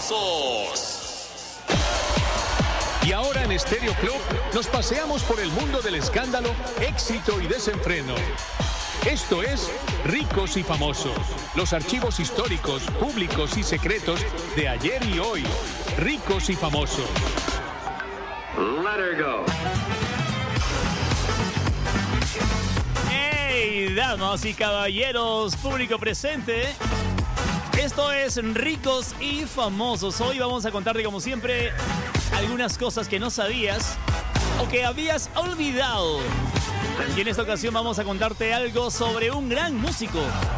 famosos. Y ahora en Stereo Club nos paseamos por el mundo del escándalo, éxito y desenfreno. Esto es Ricos y Famosos, los archivos históricos, públicos y secretos de ayer y hoy. Ricos y Famosos. Let her go. ¡Hey, damas y caballeros, público presente! Esto es Ricos y Famosos. Hoy vamos a contarte, como siempre, algunas cosas que no sabías o que habías olvidado. Y en esta ocasión vamos a contarte algo sobre un gran músico.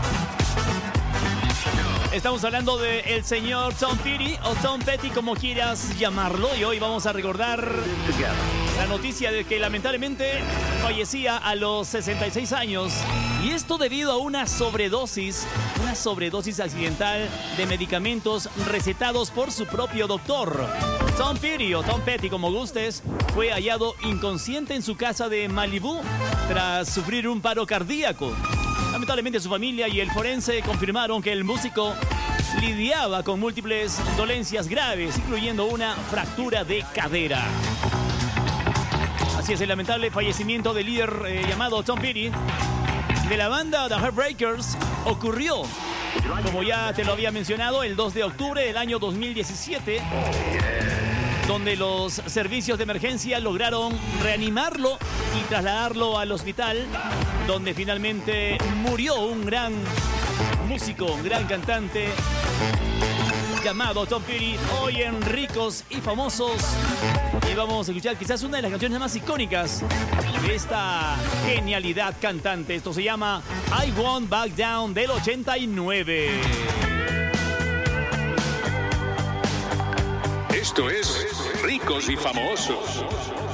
Estamos hablando del señor Tom Petty, o Tom Petty, como quieras llamarlo. Y hoy vamos a recordar la noticia de que lamentablemente fallecía a los 66 años. Y esto debido a una sobredosis accidental de medicamentos recetados por su propio doctor. Tom Petty, o Tom Petty, como gustes, fue hallado inconsciente en su casa de Malibú tras sufrir un paro cardíaco. Lamentablemente su familia y el forense confirmaron que el músico lidiaba con múltiples dolencias graves, incluyendo una fractura de cadera. Así es, el lamentable fallecimiento del líder llamado Tom Petty de la banda The Heartbreakers ocurrió, como ya te lo había mencionado, el 2 de octubre del año 2017, donde los servicios de emergencia lograron reanimarlo y trasladarlo al hospital, donde finalmente murió un gran músico, un gran cantante llamado Tom Petty. Hoy en Ricos y Famosos, y vamos a escuchar quizás una de las canciones más icónicas de esta genialidad cantante. Esto se llama I Won't Back Down, del 89. Esto es Ricos y Famosos.